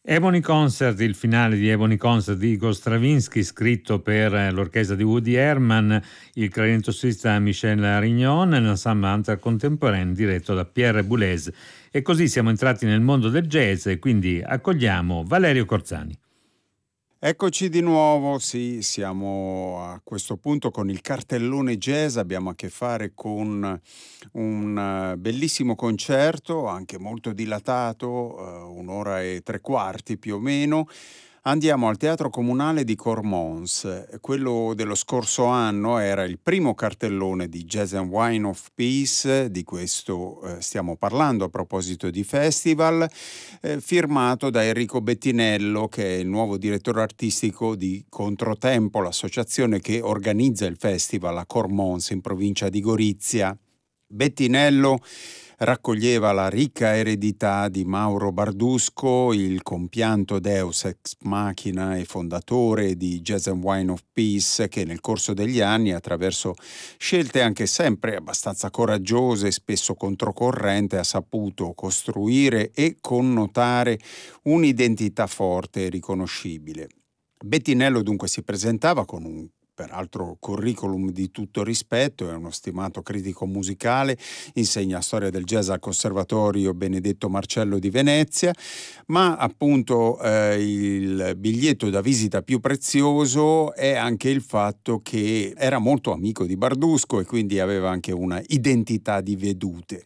Ebony Concert, il finale di Ebony Concert di Igor Stravinsky, scritto per l'orchestra di Woody Herman, il clarinettista Michel Rignon, l'ensemble Hunter Contemporain diretto da Pierre Boulez. E così siamo entrati nel mondo del jazz e quindi accogliamo Valerio Corzani. Eccoci di nuovo, sì, siamo a questo punto con il cartellone jazz, abbiamo a che fare con un bellissimo concerto, anche molto dilatato, 1 ora e 3 quarti più o meno. Andiamo al Teatro Comunale di Cormons. Quello dello scorso anno era il primo cartellone di Jazz and Wine of Peace, di questo stiamo parlando a proposito di festival, firmato da Enrico Bettinello, che è il nuovo direttore artistico di Controtempo, l'associazione che organizza il festival a Cormons in provincia di Gorizia. Bettinello raccoglieva la ricca eredità di Mauro Bardusco, il compianto deus ex machina e fondatore di Jazz and Wine of Peace, che nel corso degli anni, attraverso scelte anche sempre abbastanza coraggiose e spesso controcorrente, ha saputo costruire e connotare un'identità forte e riconoscibile. Bettinello dunque si presentava con un peraltro curriculum di tutto rispetto, è uno stimato critico musicale, insegna storia del jazz al Conservatorio Benedetto Marcello di Venezia, ma appunto il biglietto da visita più prezioso è anche il fatto che era molto amico di Bardusco e quindi aveva anche una identità di vedute.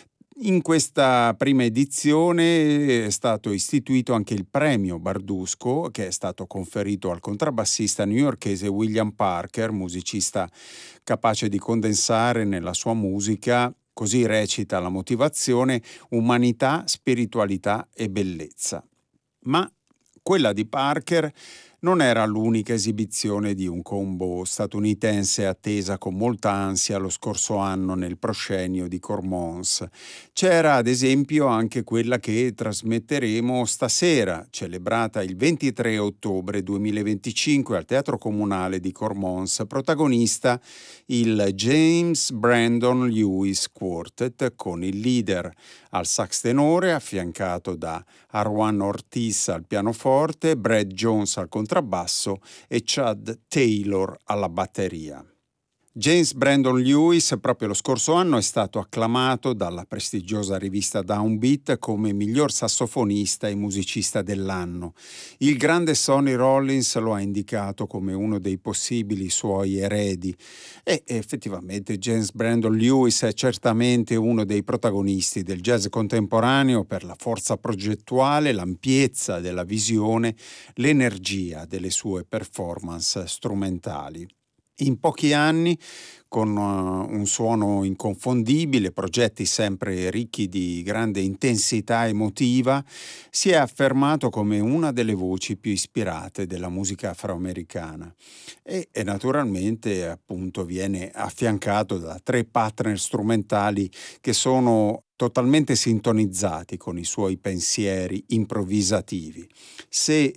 In questa prima edizione è stato istituito anche il premio Bardusco, che è stato conferito al contrabbassista newyorkese William Parker, musicista capace di condensare nella sua musica, così recita la motivazione, umanità, spiritualità e bellezza. Ma quella di Parker non era l'unica esibizione di un combo statunitense attesa con molta ansia lo scorso anno nel proscenio di Cormons. C'era ad esempio anche quella che trasmetteremo stasera, celebrata il 23 ottobre 2025 al Teatro Comunale di Cormons, protagonista il James Brandon Lewis Quartet con il leader al sax tenore affiancato da Arwan Ortiz al pianoforte, Brad Jones al contrabbasso e Chad Taylor alla batteria. James Brandon Lewis proprio lo scorso anno è stato acclamato dalla prestigiosa rivista Downbeat come miglior sassofonista e musicista dell'anno. Il grande Sonny Rollins lo ha indicato come uno dei possibili suoi eredi e effettivamente James Brandon Lewis è certamente uno dei protagonisti del jazz contemporaneo per la forza progettuale, l'ampiezza della visione, l'energia delle sue performance strumentali. In pochi anni, con un suono inconfondibile, progetti sempre ricchi di grande intensità emotiva, si è affermato come una delle voci più ispirate della musica afroamericana e naturalmente appunto viene affiancato da 3 partner strumentali che sono totalmente sintonizzati con i suoi pensieri improvvisativi. Se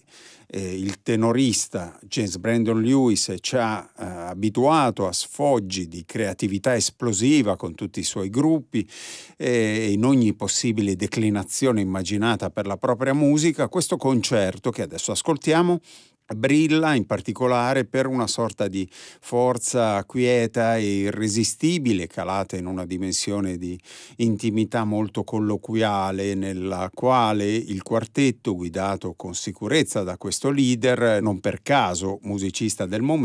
il tenorista James Brandon Lewis ci ha abituato a sfoggi di creatività esplosiva con tutti i suoi gruppi e in ogni possibile declinazione immaginata per la propria musica, questo concerto che adesso ascoltiamo brilla in particolare per una sorta di forza quieta e irresistibile calata in una dimensione di intimità molto colloquiale nella quale il quartetto, guidato con sicurezza da questo leader, non per caso musicista del momento,